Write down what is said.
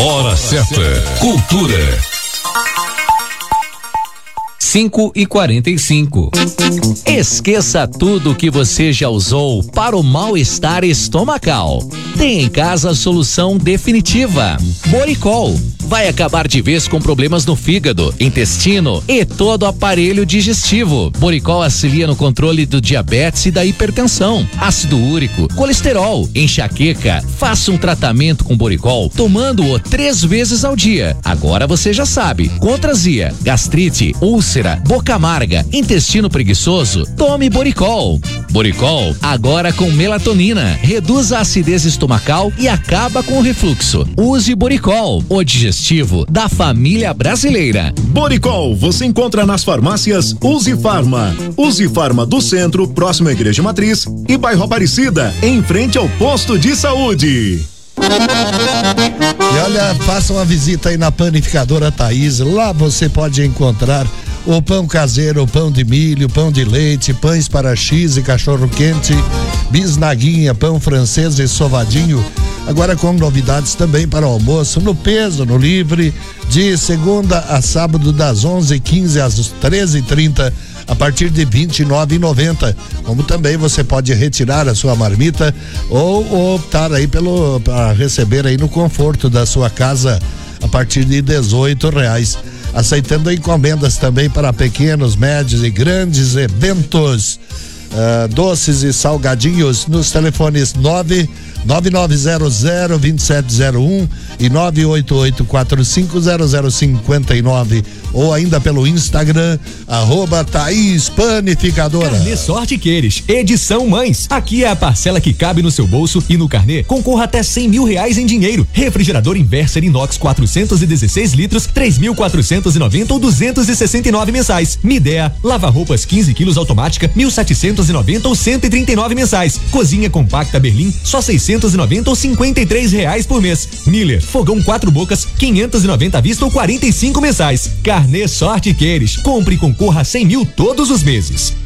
Hora certa. Cultura. 5h45. Esqueça tudo que você já usou para o mal-estar estomacal. Tem em casa a solução definitiva. Boricol. Vai acabar de vez com problemas no fígado, intestino e todo o aparelho digestivo. Boricol auxilia no controle do diabetes e da hipertensão, ácido úrico, colesterol, enxaqueca. Faça um tratamento com Boricol, tomando-o 3 vezes ao dia. Agora você já sabe. Contra azia, gastrite, úlcera, boca amarga, intestino preguiçoso, tome Boricol. Boricol, agora com melatonina, reduz a acidez estomacal e acaba com o refluxo. Use Boricol, o digestivo da família brasileira. Boricol você encontra nas farmácias Uzi Farma. Uzi Farma do Centro, próximo à Igreja Matriz, e bairro Aparecida, em frente ao posto de saúde. E olha, faça uma visita aí na Panificadora Thaís. Lá você pode encontrar o pão caseiro, o pão de milho, pão de leite, pães para X e cachorro quente, bisnaguinha, pão francês e sovadinho. Agora com novidades também para o almoço, no peso, no livre, de segunda a sábado das 11h15 às 13h30, a partir de R$29,90. Como também você pode retirar a sua marmita ou optar aí para receber aí no conforto da sua casa a partir de R$18. Aceitando encomendas também para pequenos, médios e grandes eventos. Doces e salgadinhos nos telefones 999002701 e 988450059, ou ainda pelo Instagram @Thaís Panificadora. Carnê Sorte Queires, edição Mães. Aqui é a parcela que cabe no seu bolso e no carnê concorra até R$100 mil em dinheiro. Refrigerador Inverter inox 416 litros, 3.490 ou 269 mensais. Midea, lava-roupas 15 quilos automática, 1.790 ou 139 mensais. Cozinha compacta Berlim, só 690 ou R$53 por mês. Miller, fogão 4 bocas, 590 à vista ou 45 mensais. Carnê Sorte Queires. Compre e concorra a 100 mil todos os meses.